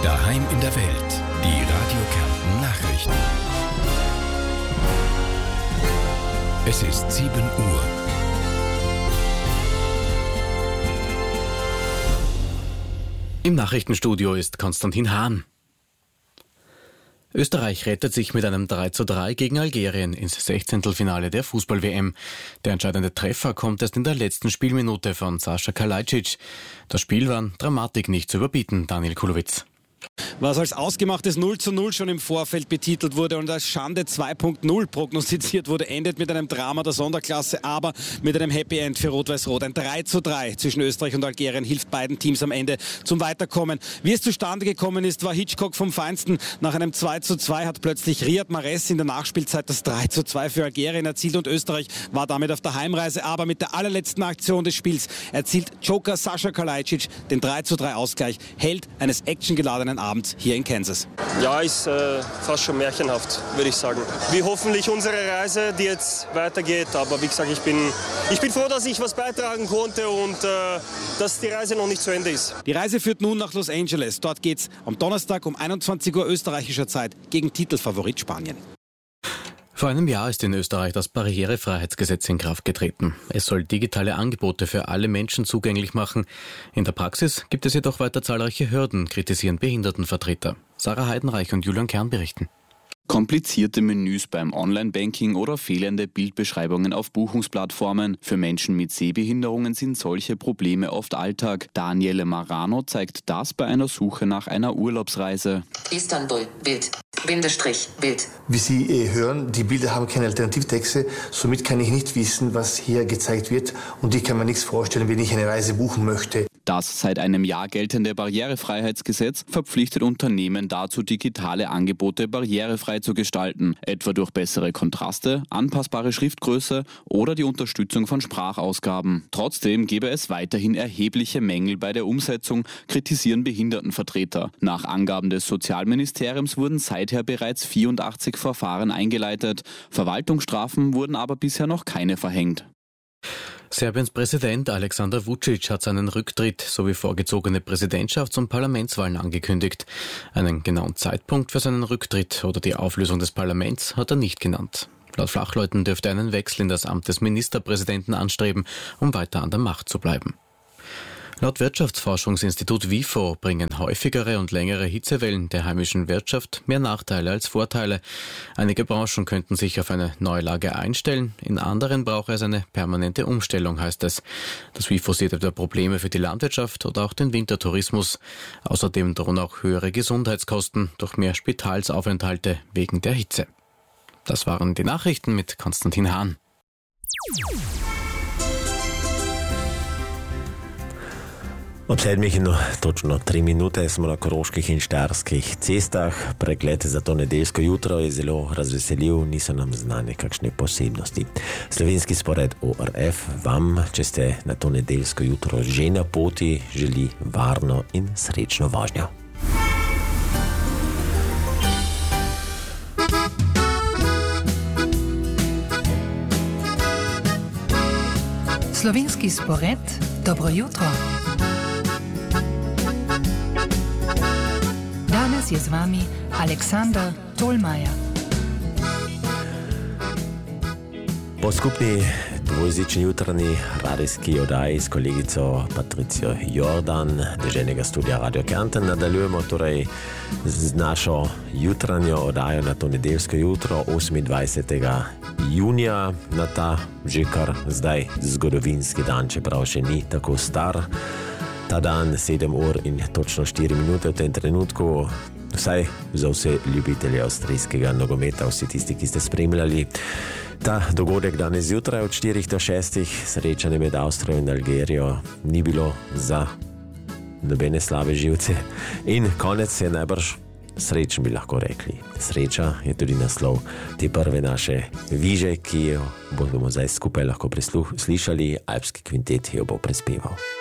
Daheim in der Welt. Die Radio Kärnten Nachrichten. Es ist 7 Uhr. Im Nachrichtenstudio ist Konstantin Hahn. Österreich rettet sich mit einem 3:3 gegen Algerien ins 16. der Fußball-WM. Der entscheidende Treffer kommt erst in der letzten Spielminute von Sascha Kalajdzic. Das Spiel war an Dramatik nicht zu überbieten, Daniel Kulowitz. Was als ausgemachtes 0:0 schon im Vorfeld betitelt wurde und als Schande 2.0 prognostiziert wurde, endet mit einem Drama der Sonderklasse, aber mit einem Happy End für Rot-Weiß-Rot. Ein 3:3 zwischen Österreich und Algerien hilft beiden Teams am Ende zum Weiterkommen. Wie es zustande gekommen ist, war Hitchcock vom Feinsten. Nach einem 2:2 hat plötzlich Riyad Mahrez in der Nachspielzeit das 3:2 für Algerien erzielt und Österreich war damit auf der Heimreise. Aber mit der allerletzten Aktion des Spiels erzielt Joker Sascha Kalajdzic den 3:3 Ausgleich, Held eines actiongeladenen Abends hier in Kansas. Ja, ist fast schon märchenhaft, würde ich sagen. Wie hoffentlich unsere Reise, die jetzt weitergeht. Aber wie gesagt, ich bin froh, dass ich was beitragen konnte und dass die Reise noch nicht zu Ende ist. Die Reise führt nun nach Los Angeles. Dort geht's am Donnerstag um 21 Uhr österreichischer Zeit gegen Titelfavorit Spanien. Vor einem Jahr ist in Österreich das Barrierefreiheitsgesetz in Kraft getreten. Es soll digitale Angebote für alle Menschen zugänglich machen. In der Praxis gibt es jedoch weiter zahlreiche Hürden, kritisieren Behindertenvertreter. Sarah Heidenreich und Julian Kern berichten. Komplizierte Menüs beim Online-Banking oder fehlende Bildbeschreibungen auf Buchungsplattformen. Für Menschen mit Sehbehinderungen sind solche Probleme oft Alltag. Daniele Marano zeigt das bei einer Suche nach einer Urlaubsreise. Istanbul, Bild, Bindestrich, Bild. Wie Sie hören, die Bilder haben keine Alternativtexte, somit kann ich nicht wissen, was hier gezeigt wird und ich kann mir nichts vorstellen, wenn ich eine Reise buchen möchte. Das seit einem Jahr geltende Barrierefreiheitsgesetz verpflichtet Unternehmen dazu, digitale Angebote barrierefrei zu gestalten, etwa durch bessere Kontraste, anpassbare Schriftgröße oder die Unterstützung von Sprachausgaben. Trotzdem gäbe es weiterhin erhebliche Mängel bei der Umsetzung, kritisieren Behindertenvertreter. Nach Angaben des Sozialministeriums wurden seither bereits 84 Verfahren eingeleitet. Verwaltungsstrafen wurden aber bisher noch keine verhängt. Serbiens Präsident Alexander Vučić hat seinen Rücktritt sowie vorgezogene Präsidentschafts- und Parlamentswahlen angekündigt. Einen genauen Zeitpunkt für seinen Rücktritt oder die Auflösung des Parlaments hat er nicht genannt. Laut Fachleuten dürfte er einen Wechsel in das Amt des Ministerpräsidenten anstreben, um weiter an der Macht zu bleiben. Laut Wirtschaftsforschungsinstitut WIFO bringen häufigere und längere Hitzewellen der heimischen Wirtschaft mehr Nachteile als Vorteile. Einige Branchen könnten sich auf eine Neulage einstellen, in anderen brauche es eine permanente Umstellung, heißt es. Das WIFO sieht etwa Probleme für die Landwirtschaft oder auch den Wintertourismus. Außerdem drohen auch höhere Gesundheitskosten durch mehr Spitalsaufenthalte wegen der Hitze. Das waren die Nachrichten mit Konstantin Hahn. Sled Mihino, točno 3 minute smo na koroških in štajerskih cestah. Pregled za to nedeljsko jutro je zelo razveseljiv, niso nam znane kakšne posebnosti. Slovenski spored ORF vam, če ste na to nedeljsko jutro že na poti, želi varno in srečno vožnjo. Slovenski spored, dobro jutro. Danes je z vami Aleksander Tolmajer. Po skupni dvojezični jutranji radijski oddaji s kolegico Patricijo Jordan, deželnega studia Radio Kärnten, nadaljujemo torej z našo jutranjo oddajo na to nedeljsko jutro 28. junija, na ta že kar zdaj zgodovinski dan, čeprav še ni tako star. Ta dan 7 ur in točno 4 minute v tem trenutku, vsaj za vse ljubitelje avstrijskega nogometa, vsi tisti, ki ste spremljali ta dogodek danes zjutraj od 4 do 6, srečanje med Avstrijo in Algerijo, ni bilo za nobene slabe živce. In konec je najbrž srečen, bi lahko rekli. Sreča je tudi naslov te prve naše viže, ki jo bomo zdaj skupaj lahko slišali. Alpski kvintet jo bo prespeval.